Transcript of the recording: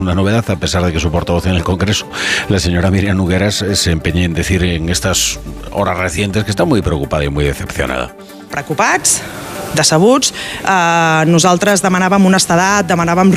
Una novedad, a pesar de que su portavoz en el Congreso, la señora Míriam Nogueras, se empeña en decir en estas horas recientes que está muy preocupada y muy decepcionada. Preocupats, decebuts, nosaltres demanàvem honestedat, demanàvem